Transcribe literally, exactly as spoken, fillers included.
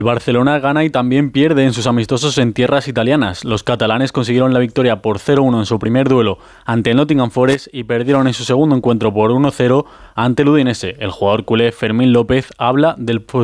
El Barcelona gana y también pierde en sus amistosos en tierras italianas. Los catalanes consiguieron la victoria por cero uno en su primer duelo ante el Nottingham Forest y perdieron en su segundo encuentro por uno cero ante el Udinese. El jugador culé Fermín López habla del